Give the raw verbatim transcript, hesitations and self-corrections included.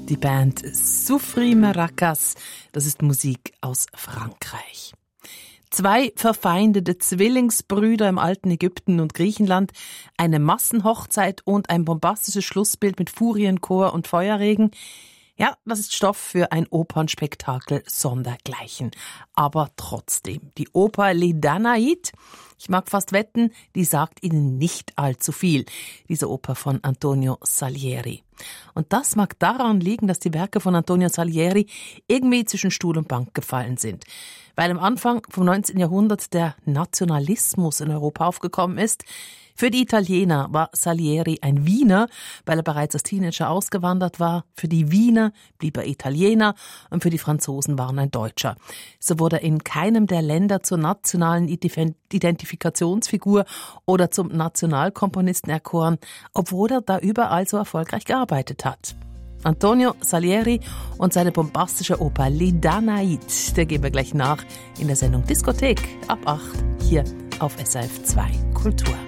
Die Band Soufri Maracas, das ist Musik aus Frankreich. Zwei verfeindete Zwillingsbrüder im alten Ägypten und Griechenland, eine Massenhochzeit und ein bombastisches Schlussbild mit Furienchor und Feuerregen. Ja, das ist Stoff für ein Opernspektakel sondergleichen. Aber trotzdem, die Oper Les Danaïdes, ich mag fast wetten, die sagt Ihnen nicht allzu viel. Diese Oper von Antonio Salieri. Und das mag daran liegen, dass die Werke von Antonio Salieri irgendwie zwischen Stuhl und Bank gefallen sind. Weil am Anfang vom neunzehnten Jahrhundert der Nationalismus in Europa aufgekommen ist. Für die Italiener war Salieri ein Wiener, weil er bereits als Teenager ausgewandert war. Für die Wiener blieb er Italiener und für die Franzosen war er ein Deutscher. So wurde er in keinem der Länder zur nationalen Identifikationsfigur oder zum Nationalkomponisten erkoren, obwohl er da überall so erfolgreich gearbeitet hat. Antonio Salieri und seine bombastische Oper Les Danaïdes, der gehen wir gleich nach in der Sendung Diskothek ab acht hier auf S R F zwei Kultur.